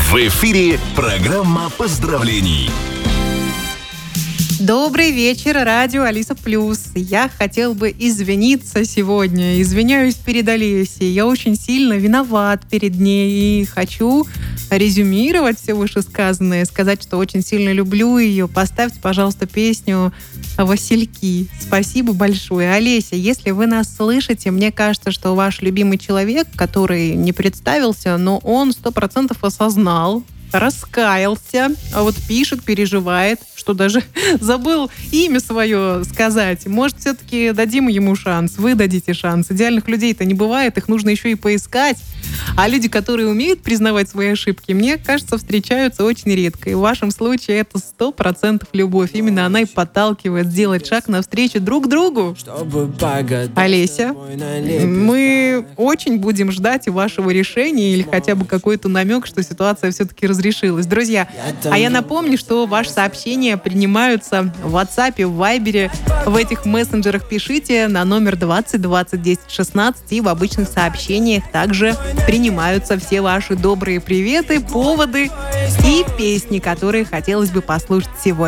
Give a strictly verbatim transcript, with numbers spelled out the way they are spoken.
В эфире программа поздравлений. Добрый вечер, радио Алиса Плюс. Я хотел бы извиниться сегодня. Извиняюсь перед Олесей. Я очень сильно виноват перед ней и хочу резюмировать все вышесказанное, сказать, что очень сильно люблю ее. Поставьте, пожалуйста, песню «Васильки». Спасибо большое. Олеся, если вы нас слышите, мне кажется, что ваш любимый человек, который не представился, но он сто процентов осознал, раскаялся, а вот пишет, переживает, что даже забыл имя свое сказать. Может, все-таки дадим ему шанс, вы дадите шанс. Идеальных людей-то не бывает, их нужно еще и поискать. А люди, которые умеют признавать свои ошибки, мне кажется, встречаются очень редко. И в вашем случае это сто процентов любовь. Именно она и подталкивает сделать шаг навстречу друг другу. Олеся, мы очень будем ждать вашего решения или хотя бы какой-то намек, что ситуация все-таки разрешилась. Друзья, а я напомню, что ваши сообщения принимаются в WhatsApp, в Viber, в этих мессенджерах пишите на номер двадцать двадцать десять шестнадцать, и в обычных сообщениях также принимаются все ваши добрые приветы, поводы и песни, которые хотелось бы послушать сегодня.